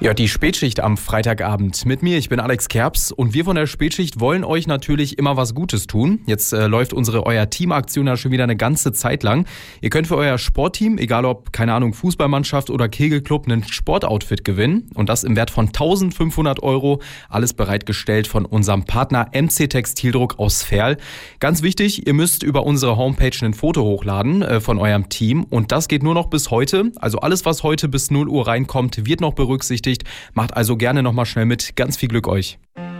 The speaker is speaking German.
Ja, die Spätschicht am Freitagabend mit mir. Ich bin Alex Kerps und wir von der Spätschicht wollen euch natürlich immer was Gutes tun. Jetzt läuft Euer Teamaktion ja schon wieder eine ganze Zeit lang. Ihr könnt für euer Sportteam, egal ob, keine Ahnung, Fußballmannschaft oder Kegelclub, einen Sportoutfit gewinnen. Und das im Wert von 1.500 €. Alles bereitgestellt von unserem Partner MC Textildruck aus Verl. Ganz wichtig, ihr müsst über unsere Homepage ein Foto hochladen von eurem Team. Und das geht nur noch bis heute. Also alles, was heute bis 0 Uhr reinkommt, wird noch berücksichtigt. Macht also gerne nochmal schnell mit. Ganz viel Glück euch.